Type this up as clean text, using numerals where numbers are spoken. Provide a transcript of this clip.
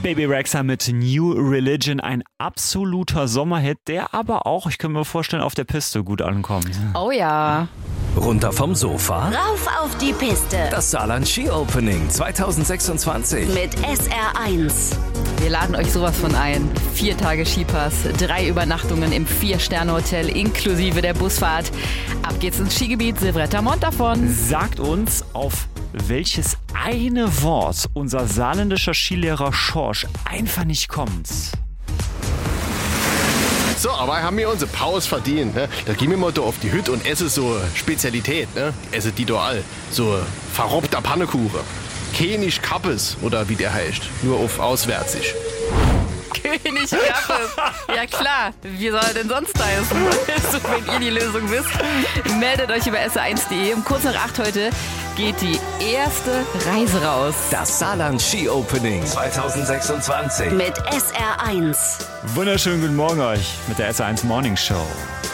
Baby Rexha mit New Religion, ein absoluter Sommerhit, der aber auch, ich kann mir vorstellen, auf der Piste gut ankommt. Oh ja. Runter vom Sofa. Rauf auf die Piste. Das Saarland Ski Opening 2026. Mit SR1. Wir laden euch sowas von ein. 4 Tage Skipass, 3 Übernachtungen im 4-Sterne-Hotel inklusive der Busfahrt. Ab geht's ins Skigebiet Silvretta-Mont davon. Sagt uns, auf welches eine Wort unser saarländischer Skilehrer Schorsch einfach nicht kommt. So, aber haben wir unsere Pause verdient. Ne? Da gehen wir mal da auf die Hütte und essen so Spezialität. Ne? Essen die da all. So verrobter Pannekuchen. König Kappes oder wie der heißt. Nur auf Auswärtig. König Kappes. Ja klar, wie soll er denn sonst heißen? Also, wenn ihr die Lösung wisst, meldet euch über sr1.de. Um kurz nach 8 heute geht die erste Reise raus. Das Saarland Ski Opening 2026. Mit SR1. Wunderschönen guten Morgen euch mit der SR1 Morning Show.